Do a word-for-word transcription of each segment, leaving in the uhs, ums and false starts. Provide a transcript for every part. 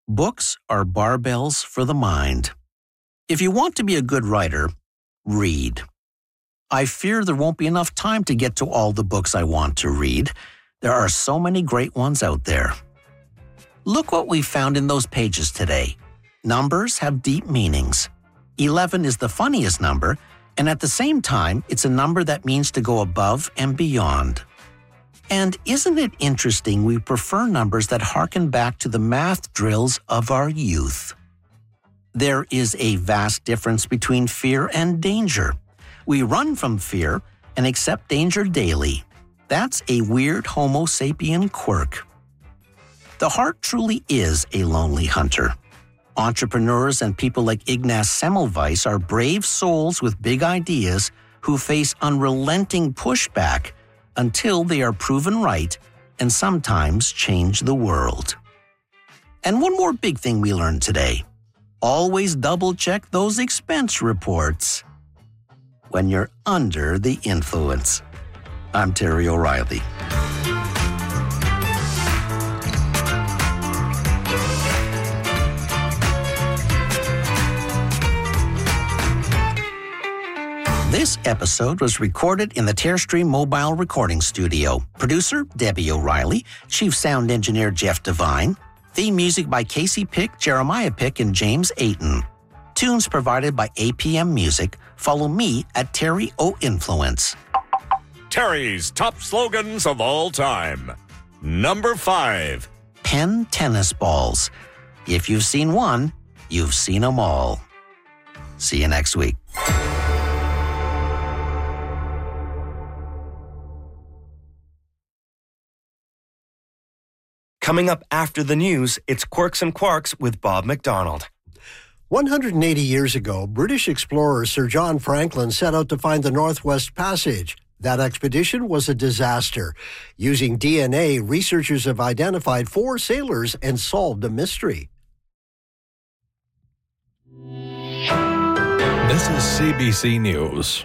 Books are barbells for the mind. If you want to be a good writer, read. I fear there won't be enough time to get to all the books I want to read. There are so many great ones out there. Look what we found in those pages today. Numbers have deep meanings. eleven is the funniest number, and at the same time, it's a number that means to go above and beyond. And isn't it interesting we prefer numbers that harken back to the math drills of our youth? There is a vast difference between fear and danger. We run from fear and accept danger daily. That's a weird Homo sapien quirk. The heart truly is a lonely hunter. Entrepreneurs and people like Ignaz Semmelweis are brave souls with big ideas who face unrelenting pushback until they are proven right and sometimes change the world. And one more big thing we learned today. Always double-check those expense reports when you're under the influence. I'm Terry O'Reilly. This episode was recorded in the Terrestream Mobile Recording Studio. Producer, Debbie O'Reilly. Chief Sound Engineer, Jeff Devine. Theme music by Casey Pick, Jeremiah Pick, and James Ayton. Tunes provided by A P M Music. Follow me at Terry O Influence. Terry's top slogans of all time. Number five. Penn tennis balls. If you've seen one, you've seen them all. See you next week. Coming up after the news, it's Quirks and Quarks with Bob McDonald. one hundred eighty years ago, British explorer Sir John Franklin set out to find the Northwest Passage. That expedition was a disaster. Using D N A, researchers have identified four sailors and solved a mystery. This is C B C News.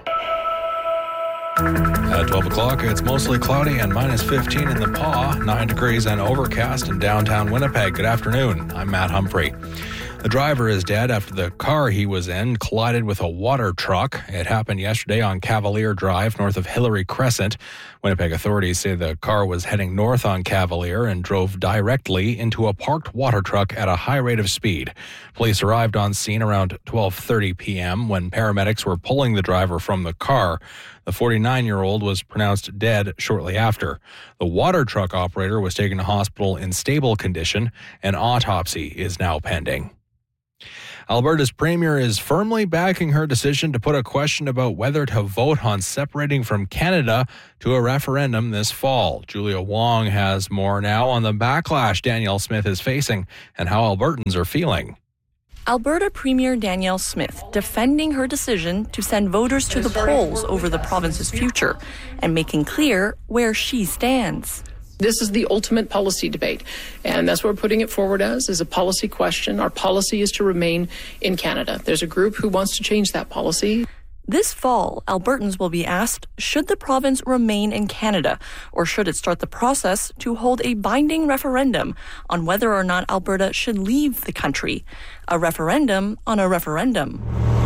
At twelve o'clock, it's mostly cloudy and minus fifteen in the Paw, nine degrees and overcast in downtown Winnipeg. Good afternoon. I'm Matt Humphrey. The driver is dead after the car he was in collided with a water truck. It happened yesterday on Cavalier Drive, north of Hillary Crescent. Winnipeg authorities say the car was heading north on Cavalier and drove directly into a parked water truck at a high rate of speed. Police arrived on scene around twelve thirty p.m. when paramedics were pulling the driver from the car. The forty-nine-year-old was pronounced dead shortly after. The water truck operator was taken to hospital in stable condition. An autopsy is now pending. Alberta's premier is firmly backing her decision to put a question about whether to vote on separating from Canada to a referendum this fall. Julia Wong has more now on the backlash Danielle Smith is facing and how Albertans are feeling. Alberta Premier Danielle Smith defending her decision to send voters to the polls over the province's future and making clear where she stands. This is the ultimate policy debate, and that's what we're putting it forward as, is a policy question. Our policy is to remain in Canada. There's a group who wants to change that policy. This fall, Albertans will be asked, should the province remain in Canada, or should it start the process to hold a binding referendum on whether or not Alberta should leave the country? A referendum on a referendum.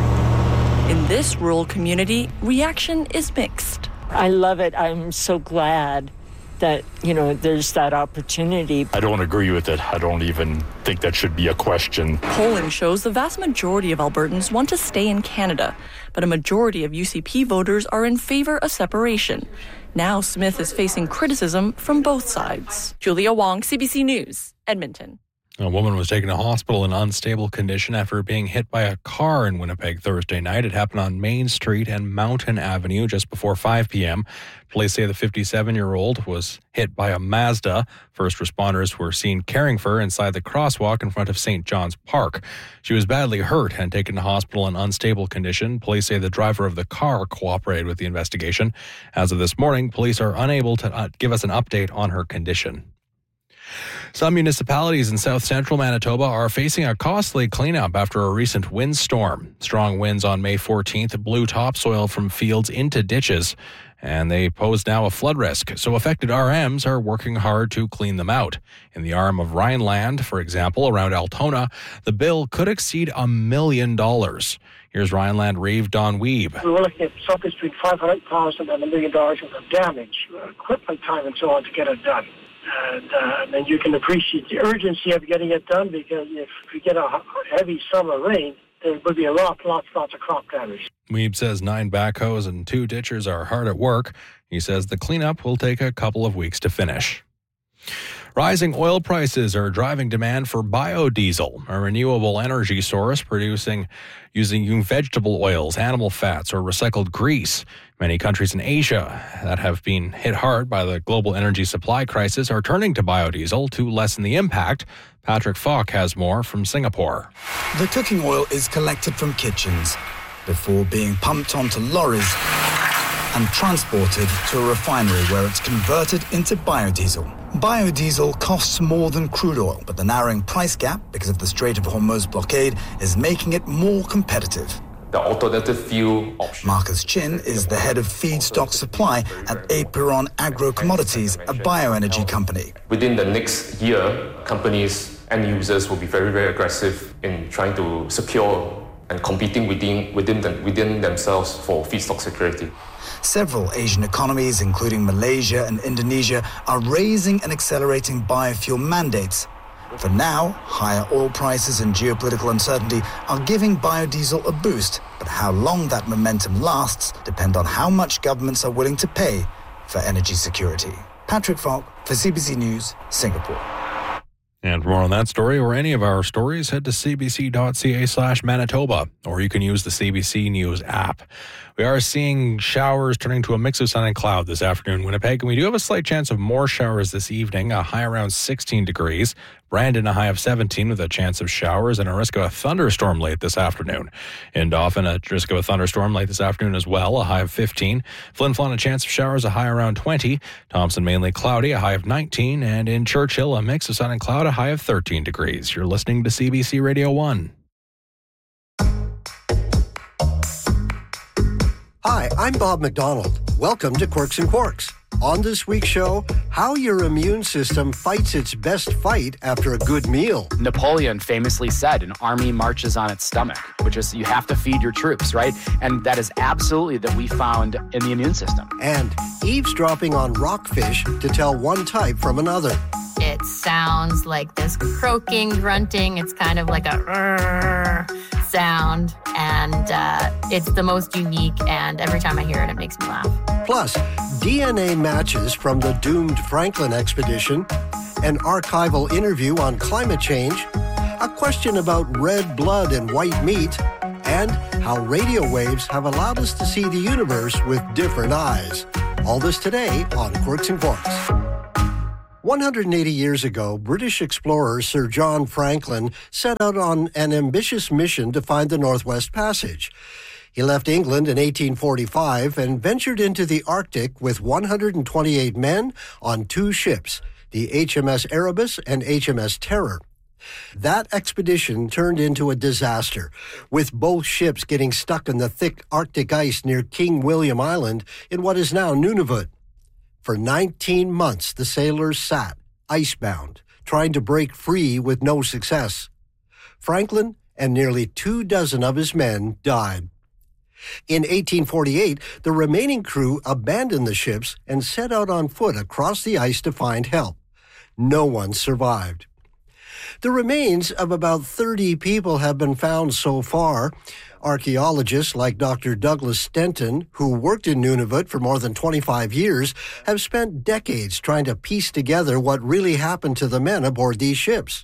In this rural community, reaction is mixed. I love it. I'm so glad that, you know, there's that opportunity. I don't agree with it. I don't even think that should be a question. Polling shows the vast majority of Albertans want to stay in Canada, but a majority of U C P voters are in favor of separation. Now Smith is facing criticism from both sides. Julia Wong, C B C News, Edmonton. A woman was taken to hospital in unstable condition after being hit by a car in Winnipeg Thursday night. It happened on Main Street and Mountain Avenue just before five p.m. Police say the fifty-seven-year-old was hit by a Mazda. First responders were seen caring for her inside the crosswalk in front of Saint John's Park. She was badly hurt and taken to hospital in unstable condition. Police say the driver of the car cooperated with the investigation. As of this morning, police are unable to uh, give us an update on her condition. Some municipalities in south central Manitoba are facing a costly cleanup after a recent windstorm. Strong winds on May fourteenth blew topsoil from fields into ditches. and they pose now a flood risk. So affected R Ms are working hard to clean them out. In the arm of Rhineland, for example, around Altona, the bill could exceed a million dollars. Here's Rhineland Reeve Don Weeb. We were looking at something between five hundred thousand dollars and a million dollars worth of damage, equipment time and so on to get it done. And, uh, and then you can appreciate the urgency of getting it done, because if we get a heavy summer rain, there will be a lot, lots, lots of crop damage. Weeb says nine backhoes and two ditchers are hard at work. He says the cleanup will take a couple of weeks to finish. Rising oil prices are driving demand for biodiesel, a renewable energy source producing using vegetable oils, animal fats, or recycled grease. Many countries in Asia that have been hit hard by the global energy supply crisis are turning to biodiesel to lessen the impact. Patrick Falk has more from Singapore. The cooking oil is collected from kitchens before being pumped onto lorries and transported to a refinery where it's converted into biodiesel. Biodiesel costs more than crude oil, but the narrowing price gap because of the Strait of Hormuz blockade is making it more competitive. The alternative fuel option. Marcus Chin is the head of feedstock supply at Apiron Agro Commodities, a bioenergy company. Within the next year, companies and users will be very, very aggressive in trying to secure and competing within, within, the, within themselves for feedstock security. Several Asian economies, including Malaysia and Indonesia, are raising and accelerating biofuel mandates. For now, higher oil prices and geopolitical uncertainty are giving biodiesel a boost, but how long that momentum lasts depends on how much governments are willing to pay for energy security. Patrick Falk for C B C News, Singapore. And for more on that story or any of our stories, head to cbc.ca slash Manitoba, or you can use the C B C News app. We are seeing showers turning to a mix of sun and cloud this afternoon in Winnipeg, and we do have a slight chance of more showers this evening, a high around sixteen degrees. Brandon, a high of seventeen with a chance of showers and a risk of a thunderstorm late this afternoon. In Dauphin, a risk of a thunderstorm late this afternoon as well, a high of fifteen. Flin Flon, a chance of showers, a high around twenty. Thompson, mainly cloudy, a high of nineteen. And in Churchill, a mix of sun and cloud, a high of thirteen degrees. You're listening to C B C Radio one. Hi, I'm Bob McDonald. Welcome to Quirks and Quarks. On this week's show, how your immune system fights its best fight after a good meal. Napoleon famously said, an army marches on its stomach, which is you have to feed your troops, right? And that is absolutely that we found in the immune system. And eavesdropping on rockfish to tell one type from another. It sounds like this croaking, grunting. It's kind of like a rrrr sound, and uh, it's the most unique, and every time I hear it, it makes me laugh. Plus, D N A matches from the doomed Franklin expedition, an archival interview on climate change, a question about red blood and white meat, and how radio waves have allowed us to see the universe with different eyes. All this today on Quirks and Quarks. one hundred eighty years ago, British explorer Sir John Franklin set out on an ambitious mission to find the Northwest Passage. He left England in eighteen forty-five and ventured into the Arctic with one hundred twenty-eight men on two ships, the H M S Erebus and H M S Terror. That expedition turned into a disaster, with both ships getting stuck in the thick Arctic ice near King William Island in what is now Nunavut. For nineteen months, the sailors sat, icebound, trying to break free with no success. Franklin and nearly two dozen of his men died. In eighteen forty-eight, the remaining crew abandoned the ships and set out on foot across the ice to find help. No one survived. The remains of about thirty people have been found so far. Archaeologists like Doctor Douglas Stenton, who worked in Nunavut for more than twenty-five years, have spent decades trying to piece together what really happened to the men aboard these ships.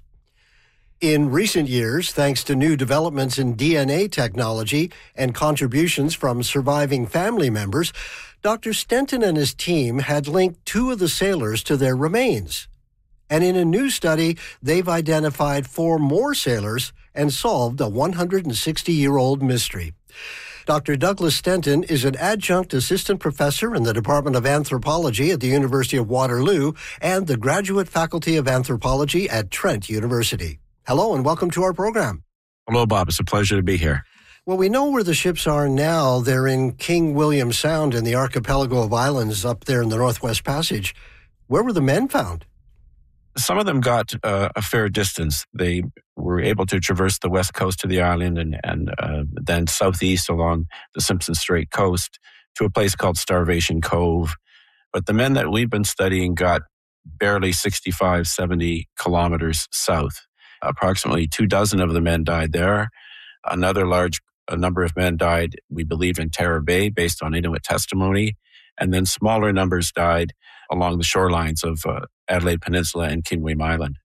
In recent years, thanks to new developments in D N A technology and contributions from surviving family members, Doctor Stenton and his team had linked two of the sailors to their remains. And in a new study, they've identified four more sailors and solved a one hundred sixty-year-old mystery. Doctor Douglas Stenton is an adjunct assistant professor in the Department of Anthropology at the University of Waterloo and the Graduate Faculty of Anthropology at Trent University. Hello and welcome to our program. Hello, Bob. It's a pleasure to be here. Well, we know where the ships are now. They're in King William Sound in the archipelago of islands up there in the Northwest Passage. Where were the men found? Some of them got uh, a fair distance. They were able to traverse the west coast of the island and, and uh, then southeast along the Simpson Strait coast to a place called Starvation Cove. But the men that we've been studying got barely sixty-five, seventy kilometers south. Approximately two dozen of the men died there. Another large a number of men died, we believe, in Terror Bay based on Inuit testimony. And then smaller numbers died along the shorelines of uh, Adelaide Peninsula and King William Island.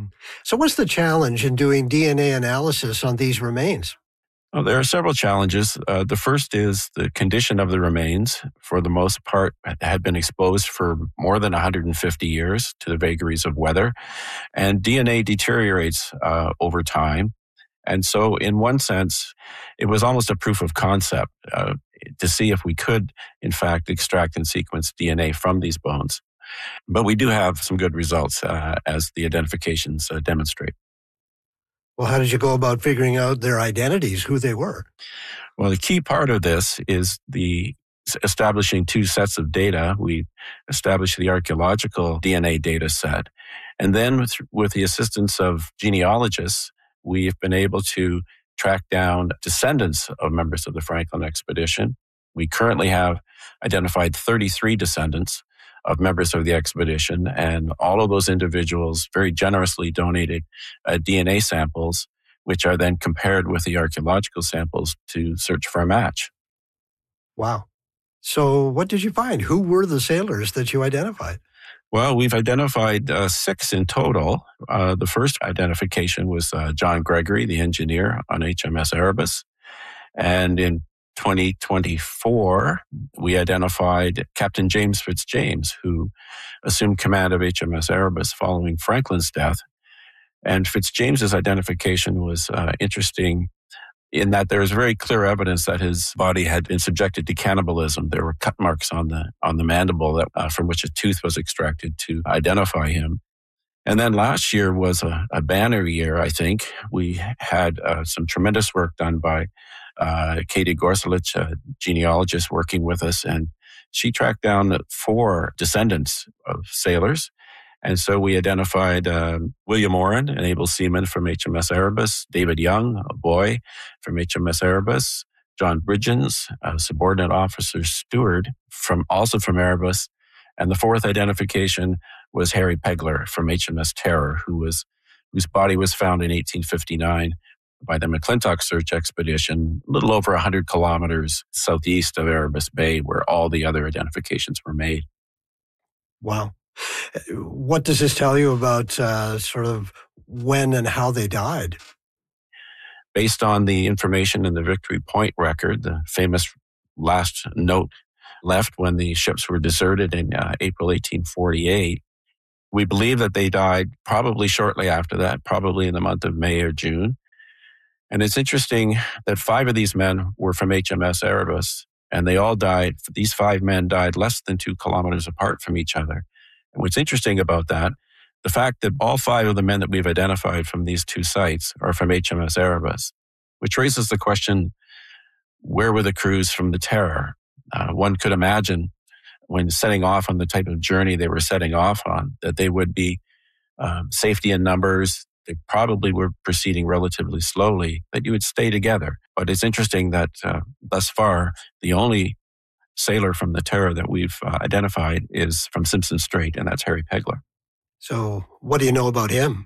So what's the challenge in doing D N A analysis on these remains? Well, there are several challenges. Uh, the first is the condition of the remains, for the most part, had been exposed for more than one hundred fifty years to the vagaries of weather, and D N A deteriorates uh, over time. And so in one sense, it was almost a proof of concept uh, to see if we could, in fact, extract and sequence D N A from these bones. But we do have some good results uh, as the identifications uh, demonstrate. Well, how did you go about figuring out their identities, who they were? Well, the key part of this is the establishing two sets of data. We established the archaeological D N A data set. And then with, with the assistance of genealogists, we've been able to track down descendants of members of the Franklin expedition. We currently have identified thirty-three descendants of members of the expedition, and all of those individuals very generously donated uh, D N A samples, which are then compared with the archaeological samples to search for a match. Wow. So what did you find? Who were the sailors that you identified? Well, we've identified uh, six in total. Uh, the first identification was uh, John Gregory, the engineer on H M S Erebus. And in twenty twenty-four, we identified Captain James Fitzjames, who assumed command of H M S Erebus following Franklin's death. And Fitzjames's identification was uh, interesting in that there is very clear evidence that his body had been subjected to cannibalism. There were cut marks on the on the mandible that, uh, from which a tooth was extracted to identify him. And then last year was a, a banner year, I think. We had uh, some tremendous work done by uh, Katie Gorsulich, a genealogist working with us, and she tracked down four descendants of sailors. And so we identified uh, William Oren, an able seaman from H M S Erebus, David Young, a boy from H M S Erebus, John Bridgens, a subordinate officer steward from also from Erebus, and the fourth identification was Harry Pegler from H M S Terror, who was whose body was found in eighteen fifty-nine by the McClintock search expedition, a little over one hundred kilometers southeast of Erebus Bay, where all the other identifications were made. Wow. What does this tell you about uh, sort of when and how they died? Based on the information in the Victory Point record, the famous last note left when the ships were deserted in uh, April eighteen forty-eight, we believe that they died probably shortly after that, probably in the month of May or June. And it's interesting that five of these men were from H M S Erebus, and they all died, these five men died less than two kilometers apart from each other. And what's interesting about that, the fact that all five of the men that we've identified from these two sites are from H M S Erebus, which raises the question, where were the crews from the Terror? Uh, one could imagine when setting off on the type of journey they were setting off on, that they would be um, safety in numbers. They probably were proceeding relatively slowly, that you would stay together. But it's interesting that uh, thus far, the only sailor from the Terror that we've uh, identified is from Simpson Strait, and that's Harry Pegler. So what do you know about him?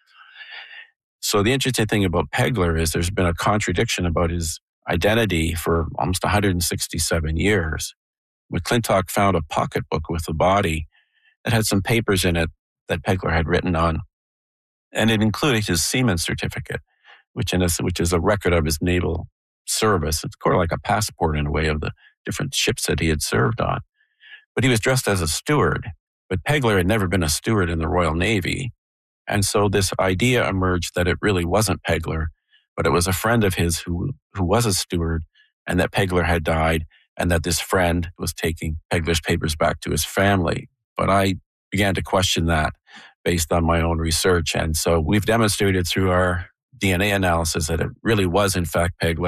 So the interesting thing about Pegler is there's been a contradiction about his identity for almost one hundred sixty-seven years. McClintock found a pocketbook with the body that had some papers in it that Pegler had written on, and it included his seaman certificate, which, in a, which is a record of his naval service. It's kind of like a passport in a way of the different ships that he had served on. But he was dressed as a steward. But Pegler had never been a steward in the Royal Navy. And so this idea emerged that it really wasn't Pegler, but it was a friend of his who, who was a steward, and that Pegler had died, and that this friend was taking Pegler's papers back to his family. But I began to question that based on my own research. And so we've demonstrated through our D N A analysis that it really was, in fact, Pegler.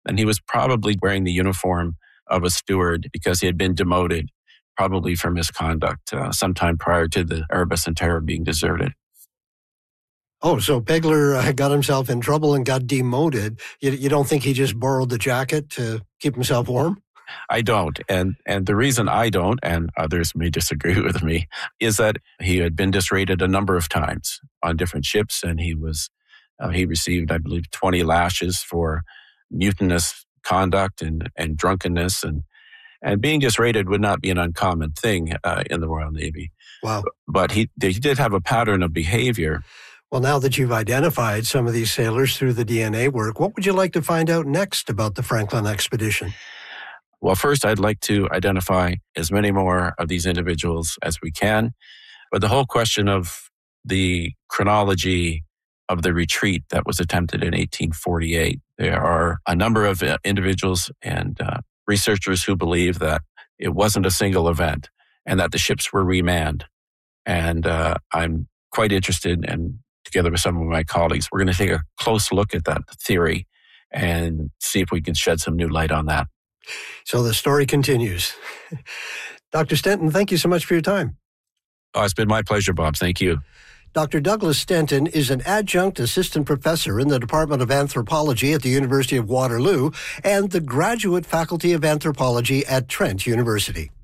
And he was probably wearing the uniform of a steward because he had been demoted, probably for misconduct, uh, sometime prior to the Erebus and Terror being deserted. Oh, so Pegler uh, got himself in trouble and got demoted. You, you don't think he just borrowed the jacket to keep himself warm? I don't. And and the reason I don't, and others may disagree with me, is that he had been disrated a number of times on different ships, and he was uh, he received, I believe, twenty lashes for mutinous conduct and, and drunkenness. And, and being disrated would not be an uncommon thing uh, in the Royal Navy. Wow. But he, he did have a pattern of behavior. Well, now that you've identified some of these sailors through the D N A work, what would you like to find out next about the Franklin expedition? Well, first, I'd like to identify as many more of these individuals as we can. But the whole question of the chronology of the retreat that was attempted in eighteen forty-eight, there are a number of uh, individuals and uh, researchers who believe that it wasn't a single event and that the ships were remanned. And uh, I'm quite interested, and together with some of my colleagues, we're going to take a close look at that theory and see if we can shed some new light on that. So the story continues. Doctor Stenton, thank you so much for your time. Oh, it's been my pleasure, Bob. Thank you. Doctor Douglas Stenton is an adjunct assistant professor in the Department of Anthropology at the University of Waterloo and the graduate faculty of anthropology at Trent University.